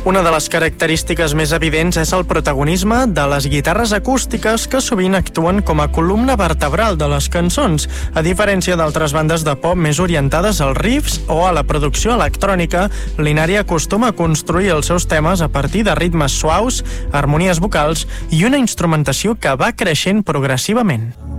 Una de les característiques més evidents és el protagonisme de les guitarres acústiques que sovint actuen com a columna vertebral de les cançons, a diferència d'altres bandes de pop més orientades als riffs o a la producció electrònica. L'Inari acostuma a construir els seus temes a partir de ritmes suaus, harmonies vocals i una instrumentació que va creixent progressivament.